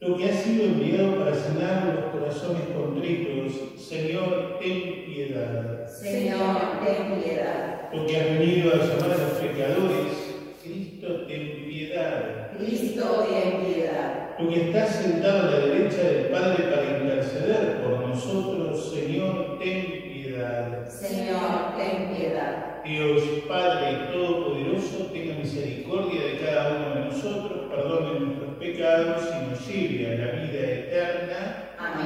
Tú que has sido enviado para sanar los corazones contritos, Señor, ten piedad. Señor, ten piedad. Tú que has venido a llamar a los pecadores, Cristo, ten piedad. Cristo, ten piedad. Tú que estás sentado a la derecha del Padre para interceder por nosotros, Señor, ten piedad. Señor, ten piedad. Dios Padre Todopoderoso, tenga misericordia de cada uno de nosotros, perdone nuestros pecados y nos lleve a la vida eterna.